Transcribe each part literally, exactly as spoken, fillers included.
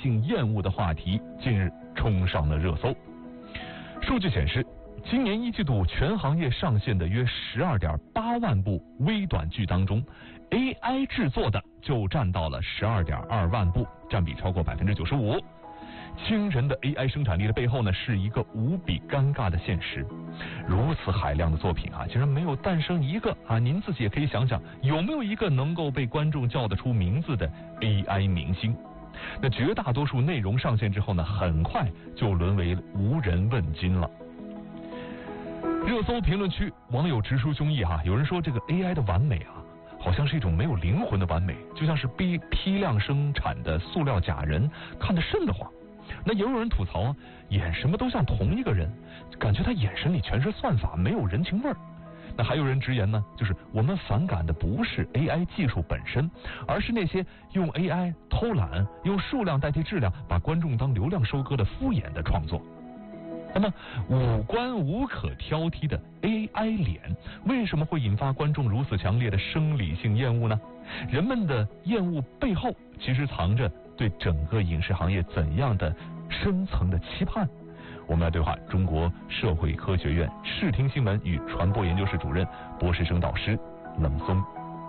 性厌恶的话题近日冲上了热搜。数据显示，今年一季度全行业上线的约十二点八万部微短剧当中 ，A I 制作的就占到了十二点二万部，占比超过百分之九十五。惊人的 A I 生产力的背后呢，是一个无比尴尬的现实。如此海量的作品啊，竟然没有诞生一个啊，您自己也可以想想，有没有一个能够被观众叫得出名字的 A I 明星？那绝大多数内容上线之后呢，很快就沦为无人问津了。热搜评论区网友直抒胸臆哈、啊，有人说这个 A I 的完美啊，好像是一种没有灵魂的完美，就像是批批量生产的塑料假人，看得瘆得慌。那也有人吐槽啊，演什么都像同一个人，感觉他眼神里全是算法，没有人情味儿。那还有人直言呢，就是我们反感的不是 A I 技术本身，而是那些用 A I 偷懒、用数量代替质量，把观众当流量收割的敷衍的创作。那么五官无可挑剔的 A I 脸，为什么会引发观众如此强烈的生理性厌恶呢？人们的厌恶背后，其实藏着对整个影视行业怎样的深层的期盼？我们来对话中国社会科学院视听新闻与传播研究室主任、博士生导师冷松。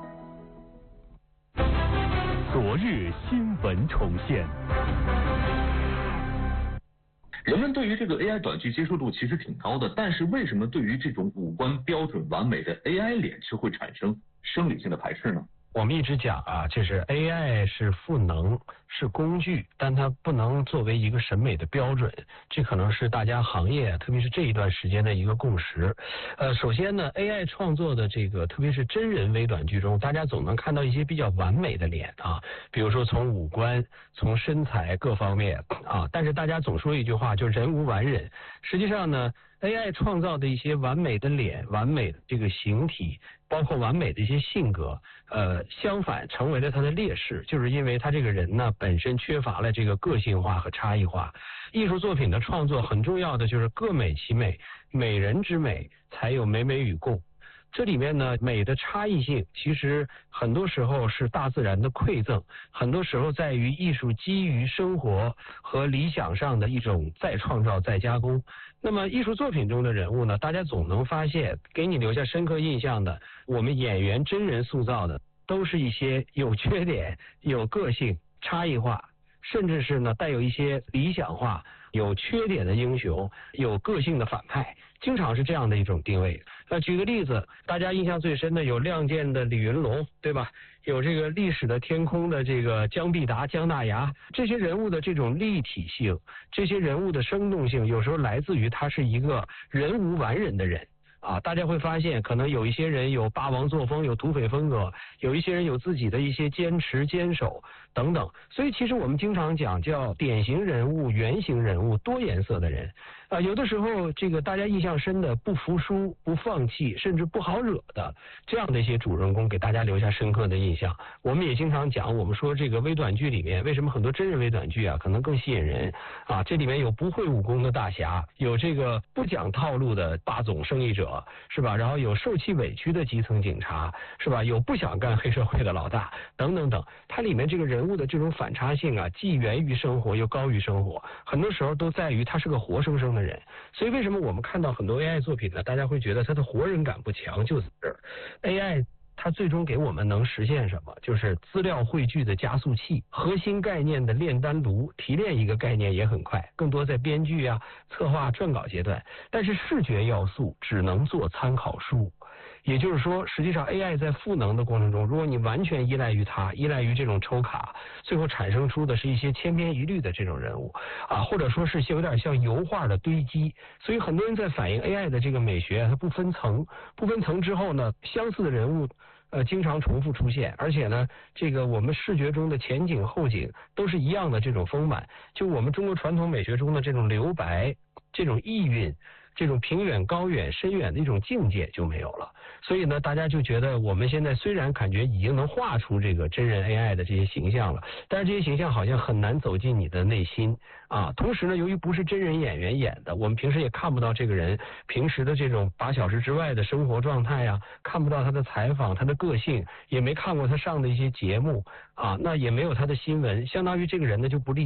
昨日新闻重现。 人们对于这个 A I 短剧接受度其实挺高的，但是为什么对于这种五官标准完美的 A I 脸却会产生生理性的排斥呢？ 我们一直讲啊，就是 A I 是赋能，是工具，但它不能作为一个审美的标准，这可能是大家行业，特别是这一段时间的一个共识。呃，首先呢 ，A I 创作的这个，特别是真人微短剧中，大家总能看到一些比较完美的脸啊，比如说从五官、从身材各方面啊，但是大家总说一句话，就人无完人。实际上呢，A I 创造的一些完美的脸、完美的这个形体，包括完美的一些性格，呃，相反成为了他的劣势，就是因为他这个人呢本身缺乏了这个个性化和差异化。艺术作品的创作很重要的就是各美其美，美人之美，才有美美与共。这里面呢，美的差异性其实很多时候是大自然的馈赠，很多时候在于艺术基于生活和理想上的一种再创造、再加工。那么艺术作品中的人物呢，大家总能发现，给你留下深刻印象的，我们演员真人塑造的，都是一些有缺点、有个性、差异化，甚至是呢带有一些理想化、有缺点的英雄，有个性的反派，经常是这样的一种定位。那举个例子，大家印象最深的有《亮剑》的李云龙，对吧？有这个《历史的天空》的这个姜必达、姜大牙，这些人物的这种立体性，这些人物的生动性，有时候来自于他是一个人无完人的人。啊，大家会发现，可能有一些人有霸王作风，有土匪风格，有一些人有自己的一些坚持、坚守等等。所以，其实我们经常讲叫典型人物、原型人物、多颜色的人。啊，有的时候这个大家印象深的不服输、不放弃，甚至不好惹的这样的一些主人公，给大家留下深刻的印象。我们也经常讲，我们说这个微短剧里面，为什么很多真人微短剧啊，可能更吸引人啊？这里面有不会武功的大侠，有这个不讲套路的霸总生意者，是吧？然后有受气委屈的基层警察，是吧？有不想干黑社会的老大，等等等。它里面这个人物的这种反差性啊，既源于生活又高于生活，很多时候都在于他是个活生生的人。所以为什么我们看到很多 A I 作品呢？大家会觉得它的活人感不强，就在这儿。A I 它最终给我们能实现什么？就是资料汇聚的加速器，核心概念的炼丹炉，提炼一个概念也很快，更多在编剧啊、策划、撰稿阶段。但是视觉要素只能做参考书。也就是说，实际上 A I 在赋能的过程中，如果你完全依赖于它，依赖于这种抽卡，最后产生出的是一些千篇一律的这种人物啊，或者说是有点像油画的堆积。所以很多人在反映 A I 的这个美学，它不分层，不分层之后呢，相似的人物呃经常重复出现，而且呢，这个我们视觉中的前景后景都是一样的这种丰满，就我们中国传统美学中的这种留白、这种意蕴、这种平远、高远、深远的一种境界就没有了。所以呢，大家就觉得我们现在虽然感觉已经能画出这个真人 A I 的这些形象了，但是这些形象好像很难走进你的内心啊。同时呢，由于不是真人演员演的，我们平时也看不到这个人平时的这种八小时之外的生活状态呀，看不到他的采访、他的个性，也没看过他上的一些节目啊，那也没有他的新闻，相当于这个人呢就不立